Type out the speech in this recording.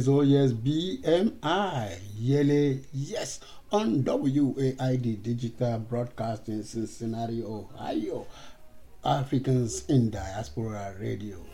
yes, BMI, Yele, yes, on WAID Digital Broadcasting, Cincinnati, Ohio, Africans in Diaspora Radio.